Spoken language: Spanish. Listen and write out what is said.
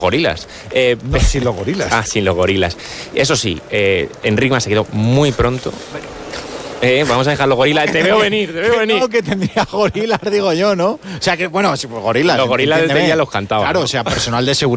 gorilas. No, sin los gorilas. Sin los gorilas. Eso sí, Enric se quedó muy pronto. Vamos a dejar los gorilas. Te veo venir. No, que tendría gorilas, digo yo, ¿no? O sea, que bueno, gorilas. Los gorilas ya los cantaba. Claro, ¿no? o sea, personal de seguridad.